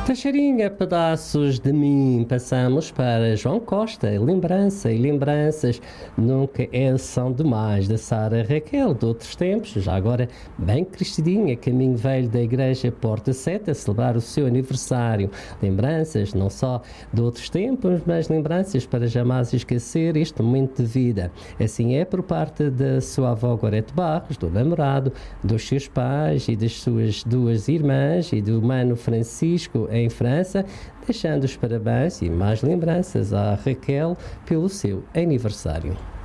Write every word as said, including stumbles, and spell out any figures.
Tacharinha, pedaços de mim, passamos para João Costa, lembrança e lembranças nunca é, são demais, da Sara Raquel, de outros tempos, já agora bem crescidinha, caminho velho da igreja Porta Sete, a celebrar o seu aniversário. Lembranças não só de outros tempos, mas lembranças para jamais esquecer este momento de vida. Assim é por parte da sua avó Gorete Barros, do namorado, dos seus pais e das suas duas irmãs e do mano Francisco em França, deixando os parabéns e mais lembranças à Raquel pelo seu aniversário.